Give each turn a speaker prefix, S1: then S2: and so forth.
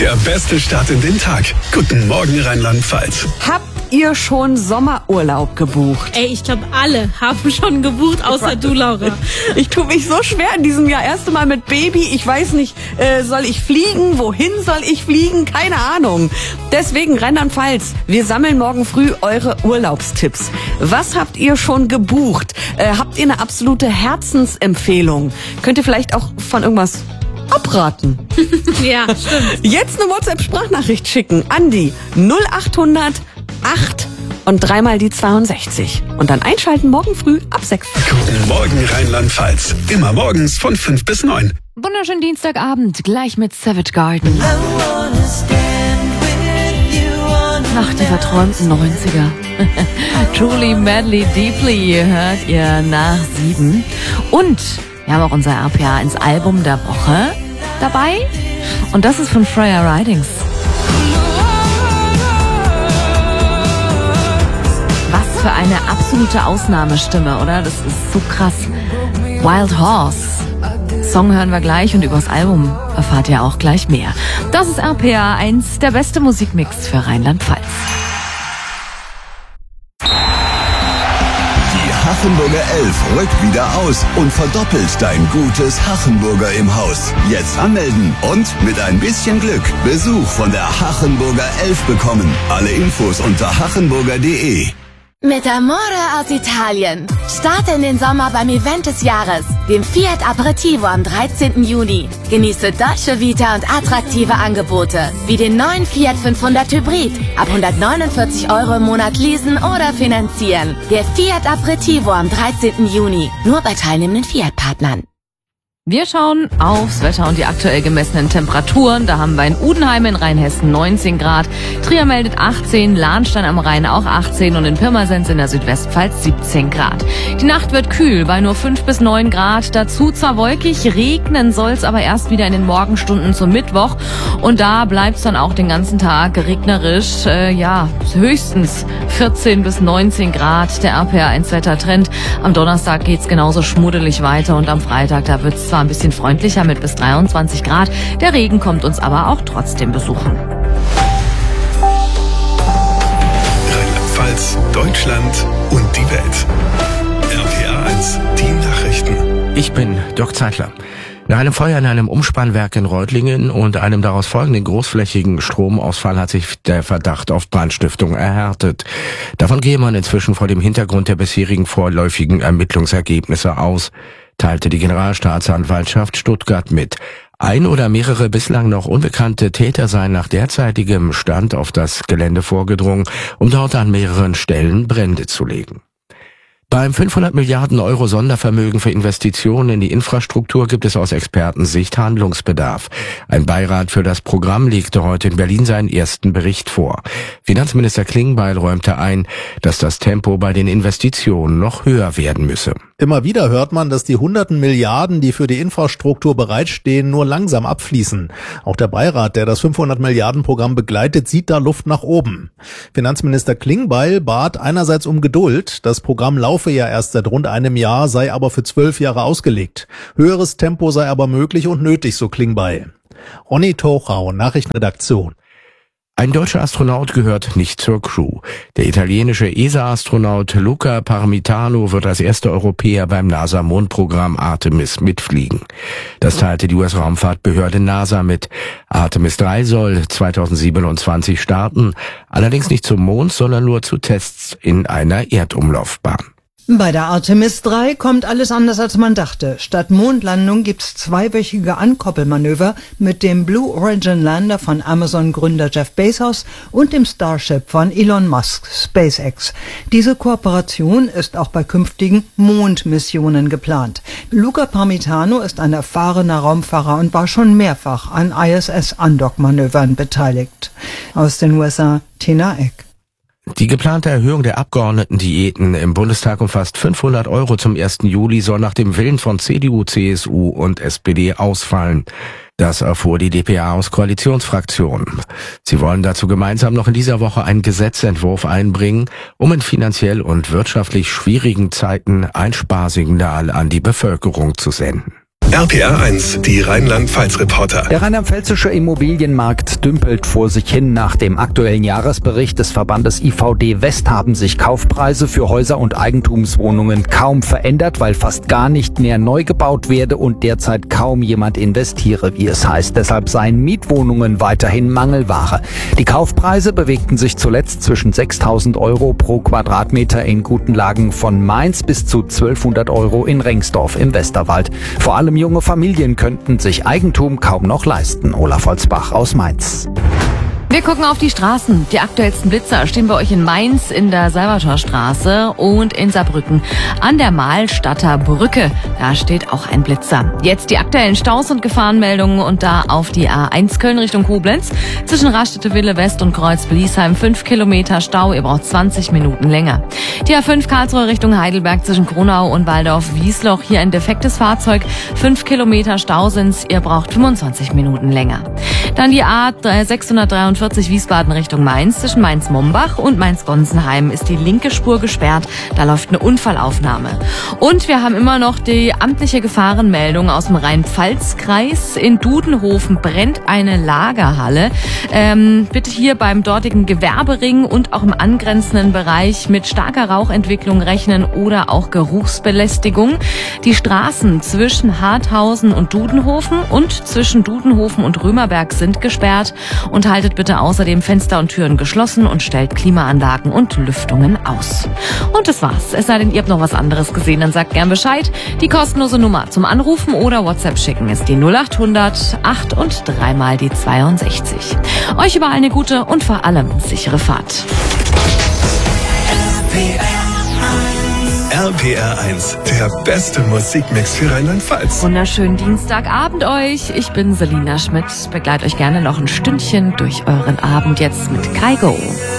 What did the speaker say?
S1: Der beste Start in den Tag. Guten Morgen Rheinland-Pfalz.
S2: Habt ihr schon Sommerurlaub gebucht?
S3: Ey, ich glaube, alle haben schon gebucht, außer du, Laura.
S2: Ich tue mich so schwer in diesem Jahr. Erste Mal mit Baby. Ich weiß nicht, soll ich fliegen? Wohin soll ich fliegen? Keine Ahnung. Deswegen Rheinland-Pfalz. Wir sammeln morgen früh eure Urlaubstipps. Was habt ihr schon gebucht? Habt ihr eine absolute Herzensempfehlung? Könnt ihr vielleicht auch von irgendwas abraten?
S3: Ja, stimmt.
S2: Jetzt eine WhatsApp-Sprachnachricht schicken an die 0800 8 und dreimal die 62. Und dann einschalten morgen früh ab 6.
S1: Guten Morgen Rheinland-Pfalz. Immer morgens von 5 bis 9.
S4: Wunderschönen Dienstagabend, gleich mit Savage Garden. Nach die verträumten 90er. Truly, Madly, Deeply hört ihr nach 7. Und wir haben auch unser RPA ins Album der Woche dabei. Und das ist von Freya Ridings. Was für eine absolute Ausnahmestimme, oder? Das ist so krass. Wild Horse. Song hören wir gleich und übers Album erfahrt ihr auch gleich mehr. Das ist RPA 1, der beste Musikmix für Rheinland-Pfalz.
S5: Hachenburger 11 rückt wieder aus und verdoppelt dein gutes Hachenburger im Haus. Jetzt anmelden und mit ein bisschen Glück Besuch von der Hachenburger 11 bekommen. Alle Infos unter hachenburger.de.
S6: Mit Amore aus Italien. Starte in den Sommer beim Event des Jahres, dem Fiat Aperitivo am 13. Juni. Genieße Dolce Vita und attraktive Angebote, wie den neuen Fiat 500 Hybrid. Ab 149 € im Monat leasen oder finanzieren. Der Fiat Aperitivo am 13. Juni. Nur bei teilnehmenden Fiat-Partnern.
S4: Wir schauen aufs Wetter und die aktuell gemessenen Temperaturen. Da haben wir in Udenheim in Rheinhessen 19 Grad, Trier meldet 18, Lahnstein am Rhein auch 18 und in Pirmasens in der Südwestpfalz 17 Grad. Die Nacht wird kühl bei nur 5 bis 9 Grad. Dazu zwar wolkig, regnen soll's aber erst wieder in den Morgenstunden zum Mittwoch. Und da bleibt's dann auch den ganzen Tag regnerisch. Höchstens 14 bis 19 Grad. Der RPA1-Wettertrend. Am Donnerstag geht's genauso schmuddelig weiter und am Freitag, da wird's zwar ein bisschen freundlicher mit bis 23 Grad. Der Regen kommt uns aber auch trotzdem besuchen.
S1: Rheinland-Pfalz, Deutschland und die Welt. RPA 1, die Nachrichten.
S7: Ich bin Dirk Zeitler. Nach einem Feuer in einem Umspannwerk in Reutlingen und einem daraus folgenden großflächigen Stromausfall hat sich der Verdacht auf Brandstiftung erhärtet. Davon gehe man inzwischen vor dem Hintergrund der bisherigen vorläufigen Ermittlungsergebnisse aus, teilte die Generalstaatsanwaltschaft Stuttgart mit. Ein oder mehrere bislang noch unbekannte Täter seien nach derzeitigem Stand auf das Gelände vorgedrungen, um dort an mehreren Stellen Brände zu legen. Beim 500 Milliarden € Sondervermögen für Investitionen in die Infrastruktur gibt es aus Expertensicht Handlungsbedarf. Ein Beirat für das Programm legte heute in Berlin seinen ersten Bericht vor. Finanzminister Klingbeil räumte ein, dass das Tempo bei den Investitionen noch höher werden müsse.
S8: Immer wieder hört man, dass die hunderten Milliarden, die für die Infrastruktur bereitstehen, nur langsam abfließen. Auch der Beirat, der das 500 Milliarden Programm begleitet, sieht da Luft nach oben. Finanzminister Klingbeil bat einerseits um Geduld. Das Programm laufe ja erst seit rund einem Jahr, sei aber für 12 Jahre ausgelegt. Höheres Tempo sei aber möglich und nötig, so Klingbeil. Ronny Tochau, Nachrichtenredaktion.
S7: Ein deutscher Astronaut gehört nicht zur Crew. Der italienische ESA-Astronaut Luca Parmitano wird als erster Europäer beim NASA-Mondprogramm Artemis mitfliegen. Das teilte die US-Raumfahrtbehörde NASA mit. Artemis 3 soll 2027 starten, allerdings nicht zum Mond, sondern nur zu Tests in einer Erdumlaufbahn.
S9: Bei der Artemis 3 kommt alles anders, als man dachte. Statt Mondlandung gibt's zweiwöchige Ankoppelmanöver mit dem Blue Origin Lander von Amazon-Gründer Jeff Bezos und dem Starship von Elon Musk, SpaceX. Diese Kooperation ist auch bei künftigen Mondmissionen geplant. Luca Parmitano ist ein erfahrener Raumfahrer und war schon mehrfach an ISS-Andock-Manövern beteiligt. Aus den USA, Tina Eck.
S7: Die geplante Erhöhung der Abgeordnetendiäten im Bundestag um fast 500 € zum 1. Juli soll nach dem Willen von CDU, CSU und SPD ausfallen. Das erfuhr die dpa aus Koalitionsfraktionen. Sie wollen dazu gemeinsam noch in dieser Woche einen Gesetzentwurf einbringen, um in finanziell und wirtschaftlich schwierigen Zeiten ein Sparsignal an die Bevölkerung zu senden.
S1: RPR 1, die Rheinland-Pfalz-Reporter.
S10: Der rheinland-pfälzische Immobilienmarkt dümpelt vor sich hin. Nach dem aktuellen Jahresbericht des Verbandes IVD West haben sich Kaufpreise für Häuser und Eigentumswohnungen kaum verändert, weil fast gar nicht mehr neu gebaut werde und derzeit kaum jemand investiere, wie es heißt. Deshalb seien Mietwohnungen weiterhin Mangelware. Die Kaufpreise bewegten sich zuletzt zwischen 6.000 € pro Quadratmeter in guten Lagen von Mainz bis zu 1.200 € in Rengsdorf im Westerwald. Vor allem junge Familien könnten sich Eigentum kaum noch leisten. Olaf Holzbach aus Mainz.
S4: Wir gucken auf die Straßen. Die aktuellsten Blitzer stehen bei euch in Mainz in der Salvatorstraße und in Saarbrücken an der Mahlstadter Brücke. Da steht auch ein Blitzer. Jetzt die aktuellen Staus und Gefahrenmeldungen und da auf die A1 Köln Richtung Koblenz. Zwischen Raststätte-Wille West und Kreuz-Bliesheim 5 Kilometer Stau. Ihr braucht 20 Minuten länger. Die A5 Karlsruhe Richtung Heidelberg zwischen Kronau und Waldorf-Wiesloch. Hier ein defektes Fahrzeug. 5 Kilometer Stau sind's. Ihr braucht 25 Minuten länger. Dann die A643 Wiesbaden Richtung Mainz. Zwischen Mainz-Mombach und Mainz-Gonsenheim ist die linke Spur gesperrt. Da läuft eine Unfallaufnahme. Und wir haben immer noch die amtliche Gefahrenmeldung aus dem Rhein-Pfalz-Kreis. In Dudenhofen brennt eine Lagerhalle. Bitte hier beim dortigen Gewerbering und auch im angrenzenden Bereich mit starker Rauchentwicklung rechnen oder auch Geruchsbelästigung. Die Straßen zwischen Harthausen und Dudenhofen und zwischen Dudenhofen und Römerberg sind gesperrt. Und haltet bitte außerdem Fenster und Türen geschlossen und stellt Klimaanlagen und Lüftungen aus. Und das war's. Es sei denn, ihr habt noch was anderes gesehen, dann sagt gern Bescheid. Die kostenlose Nummer zum Anrufen oder WhatsApp schicken ist die 0800 8 und 3 mal die 62. Euch überall eine gute und vor allem sichere Fahrt.
S1: RPR 1, der beste Musikmix für Rheinland-Pfalz.
S4: Wunderschönen Dienstagabend euch. Ich bin Selina Schmidt. Begleite euch gerne noch ein Stündchen durch euren Abend jetzt mit Kaigo.